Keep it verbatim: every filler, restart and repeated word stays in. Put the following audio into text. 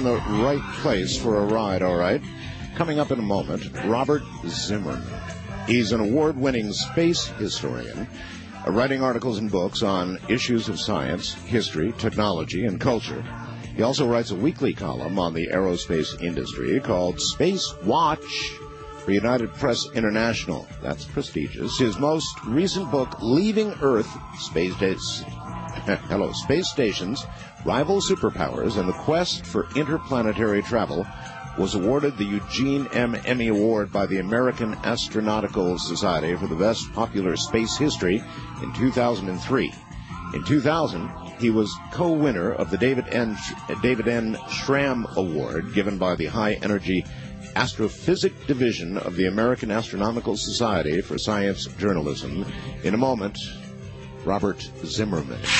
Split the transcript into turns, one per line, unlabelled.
in the right place for a ride, all right. Coming up in a moment, Robert Zimmerman. He's an award-winning space historian, writing articles and books on issues of science, history, technology, and culture. He also writes a weekly column on the aerospace industry called Space Watch for United Press International. That's prestigious. His most recent book, Leaving Earth, Space Dates, hello, Space Stations, Rival Superpowers, and the Quest for Interplanetary Travel, was awarded the Eugene M. Emmy Award by the American Astronautical Society for the Best Popular Space History in two thousand three. In two thousand, he was co-winner of the David N. David N. Schramm Award, given by the High Energy Astrophysics Division of the American Astronomical Society for Science Journalism. In a moment, Robert Zimmerman.